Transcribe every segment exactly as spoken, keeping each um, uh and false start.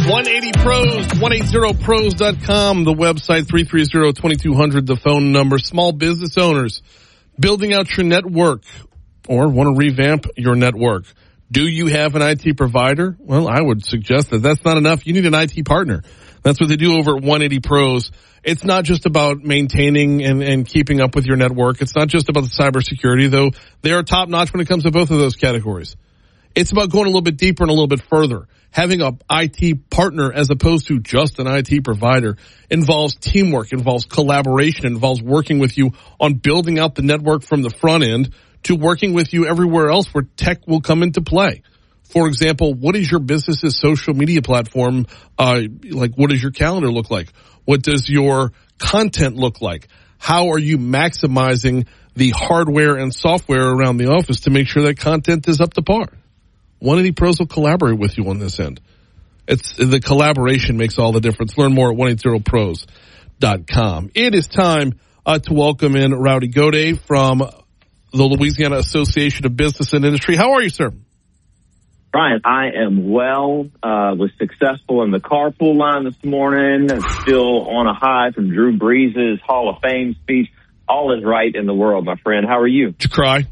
one eighty pros, one eighty pros dot com, the website, three three zero, two two zero zero, the phone number. Small business owners building out your network or want to revamp your network. Do you have an I T provider? Well, I would suggest that that's not enough. You need an I T partner. That's what they do over at one eighty pros. It's not just about maintaining and, and keeping up with your network. It's not just about the cybersecurity, though they are top notch when it comes to both of those categories. It's about going a little bit deeper and a little bit further. Having a I T partner as opposed to just an I T provider involves teamwork, involves collaboration, involves working with you on building out the network from the front end to working with you everywhere else where tech will come into play. For example, what is your business's social media platform? Uh, like, what does your calendar look like? What does your content look like? How are you maximizing the hardware and software around the office to make sure that content is up to par? one eighty pros will collaborate with you on this end. It's the collaboration makes all the difference. Learn more at one eighty pros dot com. It is time uh, to welcome in Rowdy Goday from the Louisiana Association of Business and Industry. How are you, sir? Brian, I am well. Uh, was successful in the carpool line this morning. Still on a high from Drew Brees' Hall of Fame speech. All is right in the world, my friend. How are you? Did you cry?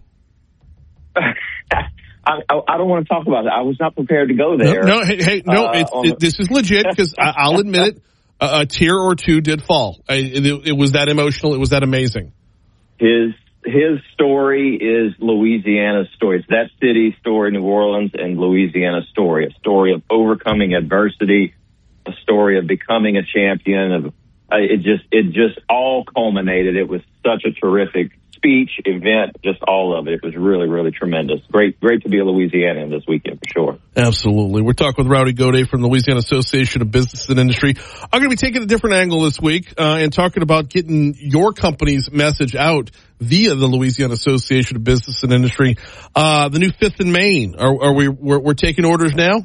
I, I, I don't want to talk about it. I was not prepared to go there. No, no hey, hey, no. Uh, it's, it, this is legit because I'll admit it. A, a tear or two did fall. I, it, it was that emotional. It was that amazing. His his story is Louisiana's story. It's that city's story, New Orleans, and Louisiana's story. A story of overcoming adversity, a story of becoming a champion. Of uh, it just it just all culminated. It was such a terrific speech, event, just all of it. It was really, really tremendous. Great, great to be a Louisianian this weekend for sure. Absolutely. We're talking with Rowdy Goday from the Louisiana Association of Business and Industry. I'm going to be taking a different angle this week uh, and talking about getting your company's message out via the Louisiana Association of Business and Industry. Uh, the new Fifth and Main. Are, are we? We're, we're taking orders now?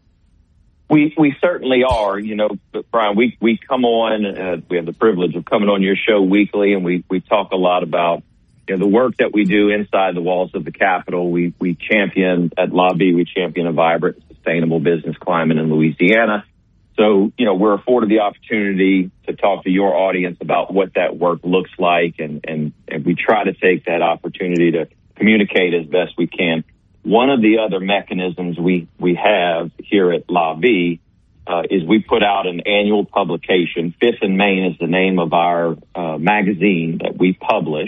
We we certainly are. You know, Brian, we we come on. Uh, we have the privilege of coming on your show weekly, and we we talk a lot about, you know, the work that we do inside the walls of the Capitol. We we champion at Lobby, we champion a vibrant, sustainable business climate in Louisiana. So, you know, we're afforded the opportunity to talk to your audience about what that work looks like, and, and, and we try to take that opportunity to communicate as best we can. One of the other mechanisms we, we have here at Lobby uh, is we put out an annual publication. Fifth and Main is the name of our uh, magazine that we publish.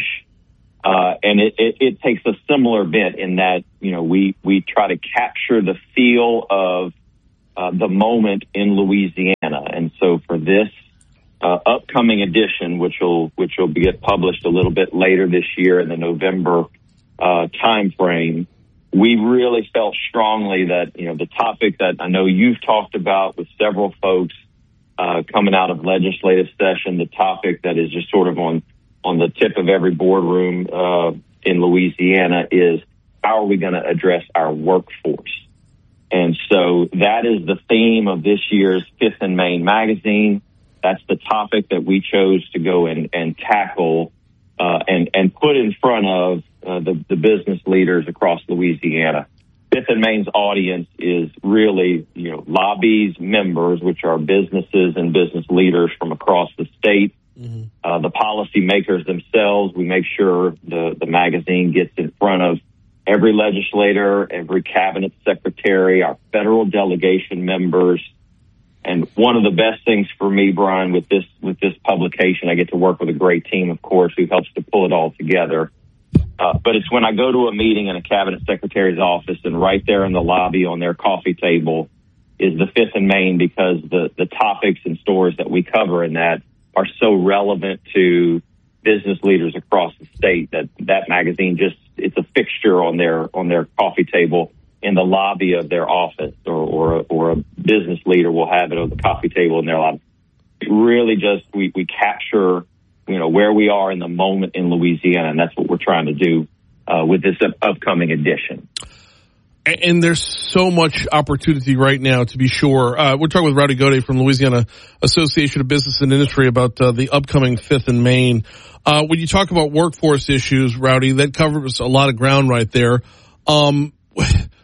Uh, and it, it, it takes a similar bent in that, you know, we, we try to capture the feel of uh, the moment in Louisiana. And so for this uh, upcoming edition, which will which will get published a little bit later this year in the November uh, time frame, we really felt strongly that, you know, the topic that I know you've talked about with several folks uh, coming out of legislative session, the topic that is just sort of on on the tip of every boardroom uh, in Louisiana is, how are we going to address our workforce? And so that is the theme of this year's Fifth and Main magazine. That's the topic that we chose to go and, and tackle uh, and, and put in front of uh, the, the business leaders across Louisiana. Fifth and Main's audience is really, you know, Lobby's members, which are businesses and business leaders from across the state. Mm-hmm. Uh, the policymakers themselves. We make sure the, the magazine gets in front of every legislator, every cabinet secretary, our federal delegation members. And one of the best things for me, Brian, with this with this publication, I get to work with a great team, of course, who helps to pull it all together. Uh, but it's when I go to a meeting in a cabinet secretary's office, and right there in the lobby on their coffee table is the Fifth and Main, because the, the topics and stories that we cover in that are so relevant to business leaders across the state that that magazine just, it's a fixture on their on their coffee table in the lobby of their office, or or, or a business leader will have it on the coffee table in their lobby. It really just, we, we capture, you know, where we are in the moment in Louisiana, and that's what we're trying to do uh, with this up- upcoming edition. And there's so much opportunity right now, to be sure. Uh, we're talking with Rowdy Goday from Louisiana Association of Business and Industry about uh, the upcoming Fifth and Main. Uh, when you talk about workforce issues, Rowdy, that covers a lot of ground right there. Um,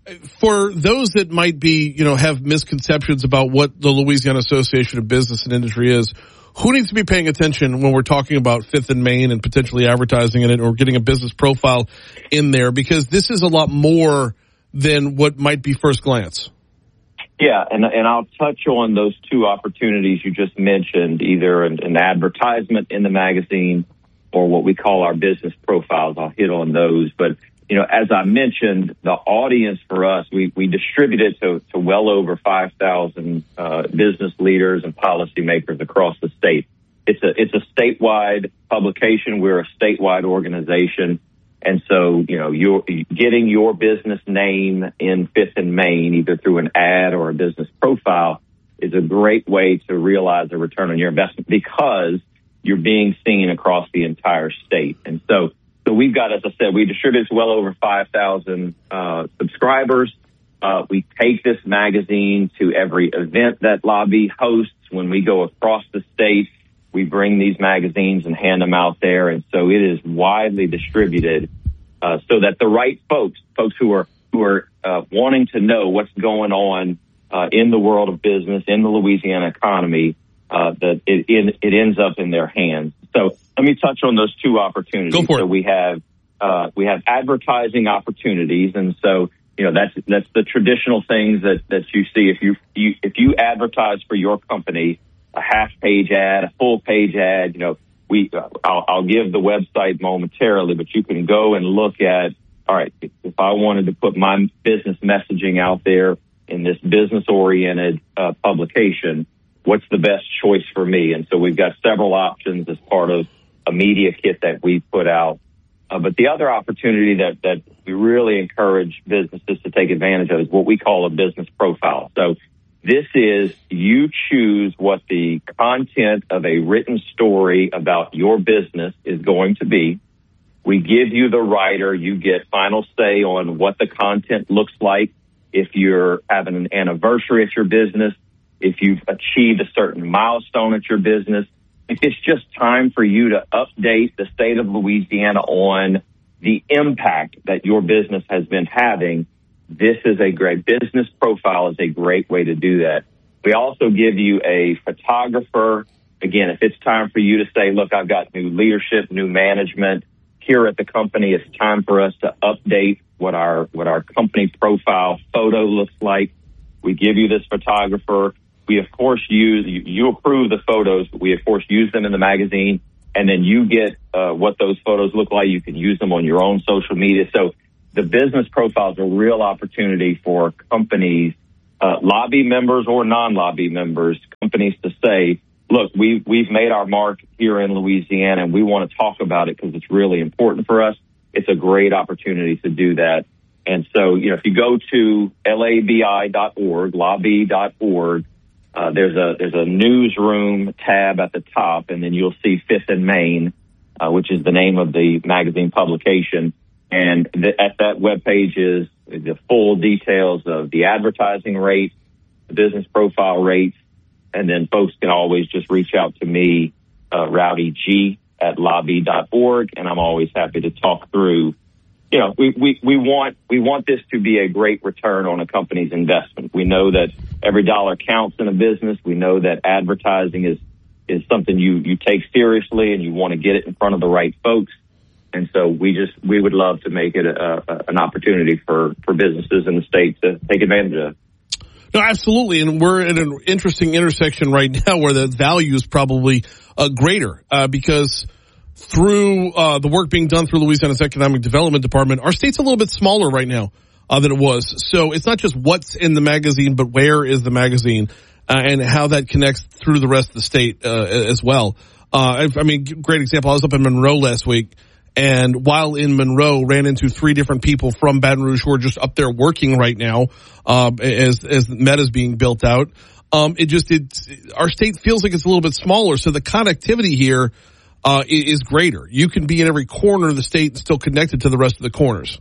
For those that might be, you know, have misconceptions about what the Louisiana Association of Business and Industry is, who needs to be paying attention when we're talking about Fifth and Main and potentially advertising in it or getting a business profile in there? Because this is a lot more than what might be first glance. Yeah, and and I'll touch on those two opportunities you just mentioned, either an, an advertisement in the magazine or what we call our business profiles. I'll hit on those. But, you know, as I mentioned, the audience for us, we, we distribute it to, to well over five thousand uh, business leaders and policymakers across the state. It's a it's a statewide publication. We're a statewide organization. And so, you know, you're getting your business name in Fifth and Main, either through an ad or a business profile, is a great way to realize a return on your investment because you're being seen across the entire state. And so, so we've got, as I said, we distribute to well over five thousand uh, subscribers. Uh, we take this magazine to every event that Lobby hosts. When we go across the state, we bring these magazines and hand them out there. And so it is widely distributed uh, so that the right folks, folks who are who are uh, wanting to know what's going on uh, in the world of business, in the Louisiana economy, uh, that it, it, it ends up in their hands. So let me touch on those two opportunities. Go for it. So we have uh, we have advertising opportunities, and so you know that's that's the traditional things that, that you see if you, you if you advertise for your company. A half-page ad, a full-page ad. You know, we. Uh, I'll, I'll give the website momentarily, but you can go and look at. All right, if I wanted to put my business messaging out there in this business-oriented uh, publication, what's the best choice for me? And so we've got several options as part of a media kit that we put out. Uh, but the other opportunity that that we really encourage businesses to take advantage of is what we call a business profile. So. This is you choose what the content of a written story about your business is going to be. We give you the writer. You get final say on what the content looks like. If you're having an anniversary at your business, if you've achieved a certain milestone at your business, if it's just time for you to update the state of Louisiana on the impact that your business has been having, this is a great business profile is a great way to do that. We also give you a photographer. Again, if it's time for you to say, look, I've got new leadership, new management here at the company. It's time for us to update what our, what our company profile photo looks like. We give you this photographer. We, of course, use, you, you approve the photos, but we, of course, use them in the magazine. And then you get uh, what those photos look like. You can use them on your own social media. So the business profile is a real opportunity for companies, uh, lobby members or non-lobby members, companies to say, look, we, we've made our mark here in Louisiana and we want to talk about it because it's really important for us. It's a great opportunity to do that. And so, you know, if you go to labi dot org, lobby dot org, uh, there's a, there's a newsroom tab at the top, and then you'll see Fifth and Main, uh, which is the name of the magazine publication. And th- at that webpage is the full details of the advertising rate, the business profile rates, and then folks can always just reach out to me, uh, Rowdy G at lobby dot org, and I'm always happy to talk through. You know, we, we, we want we want this to be a great return on a company's investment. We know that every dollar counts in a business. We know that advertising is is something you, you take seriously, and you want to get it in front of the right folks. And so we just we would love to make it a, a, an opportunity for, for businesses in the state to take advantage of. No, absolutely. And we're at an interesting intersection right now where the value is probably uh, greater uh, because through uh, the work being done through Louisiana's Economic Development Department, our state's a little bit smaller right now uh, than it was. So it's not just what's in the magazine, but where is the magazine uh, and how that connects through the rest of the state uh, as well. Uh, I, I mean, great example. I was up in Monroe last week. And while in Monroe, ran into three different people from Baton Rouge who are just up there working right now um, as as Meta's being built out. Um, it just it our state feels like it's a little bit smaller, so the connectivity here uh, is greater. You can be in every corner of the state and still connected to the rest of the corners.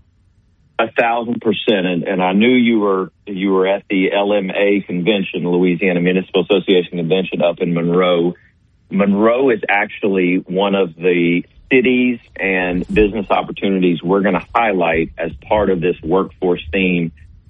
A thousand percent, and, and I knew you were you were at the L M A convention, Louisiana Municipal Association convention up in Monroe. Monroe is actually one of the cities and business opportunities we're going to highlight as part of this workforce theme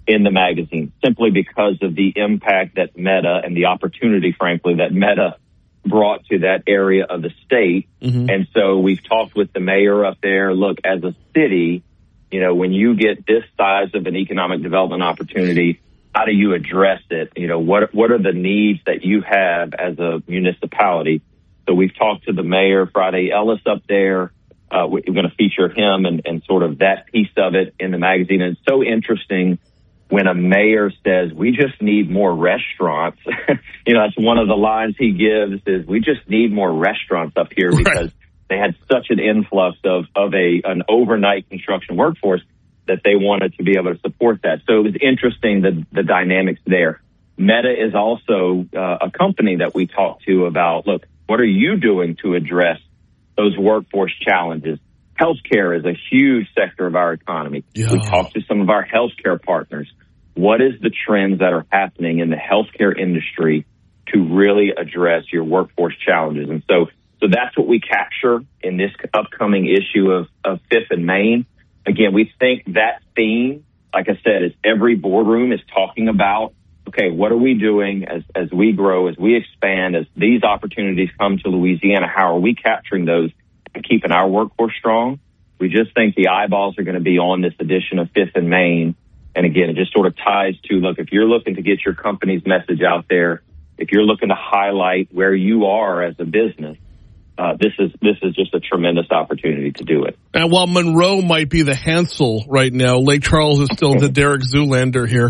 in the magazine, simply because of the impact that Meta and the opportunity, frankly, that Meta brought to that area of the state. Mm-hmm. And so we've talked with the mayor up there. Look, as a city, you know, when you get this size of an economic development opportunity, how do you address it? You know, what what are the needs that you have as a municipality? So we've talked to the mayor, Friday Ellis, up there. Uh, we're going to feature him and, and sort of that piece of it in the magazine. And it's so interesting when a mayor says, we just need more restaurants. You know, that's one of the lines he gives is, we just need more restaurants up here, because right. they had such an influx of, of a an overnight construction workforce that they wanted to be able to support that. So it was interesting, the, the dynamics there. Meta is also uh, a company that we talked to about, look, what are you doing to address those workforce challenges? Healthcare is a huge sector of our economy. Yeah. We talked to some of our healthcare partners. What is the trends that are happening in the healthcare industry to really address your workforce challenges? And so, so that's what we capture in this upcoming issue of, of Fifth and Main. Again, we think that theme, like I said, is every boardroom is talking about, okay, what are we doing as, as we grow, as we expand, as these opportunities come to Louisiana? How are we capturing those and keeping our workforce strong? We just think the eyeballs are going to be on this edition of Fifth and Main. And again, it just sort of ties to, look, if you're looking to get your company's message out there, if you're looking to highlight where you are as a business, uh, this is this is just a tremendous opportunity to do it. And while Monroe might be the Hansel right now, Lake Charles is still the Derek Zoolander here.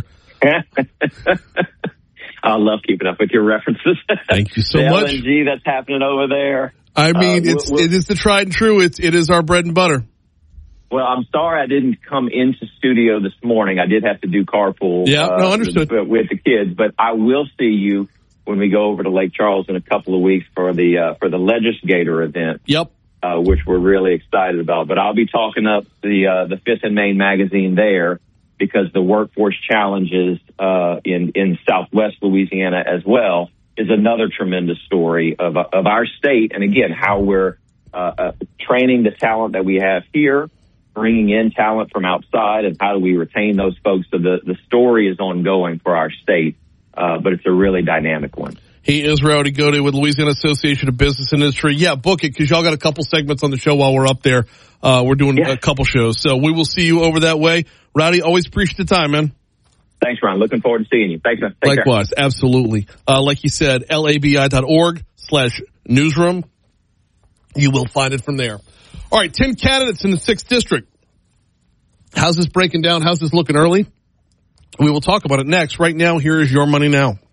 I love keeping up with your references. Thank you so the much. L N G that's happening over there. I mean, uh, it's we'll, it is the tried and true. It's it is our bread and butter. Well, I'm sorry I didn't come into studio this morning. I did have to do carpool. Yeah, uh, no, understood. With, with the kids, but I will see you when we go over to Lake Charles in a couple of weeks for the uh, for the Legislator event. Yep. Uh, which we're really excited about. But I'll be talking up the uh, the Fifth and Main magazine there, because the workforce challenges uh, in in Southwest Louisiana as well is another tremendous story of of our state. And again, how we're uh, uh, training the talent that we have here, bringing in talent from outside, and how do we retain those folks? So the, the story is ongoing for our state, uh, but it's a really dynamic one. He is Rowdy Goday with Louisiana Association of Business and Industry. Yeah, book it, because y'all got a couple segments on the show while we're up there. Uh, we're doing yeah. a couple shows. So we will see you over that way. Rowdy, always appreciate the time, man. Thanks, Ron. Looking forward to seeing you. Thanks, man. Take Likewise. Care. Absolutely. Uh, like you said, labi.org slash newsroom. You will find it from there. All right, ten candidates in the sixth district. How's this breaking down? How's this looking early? We will talk about it next. Right now, here is Your Money Now.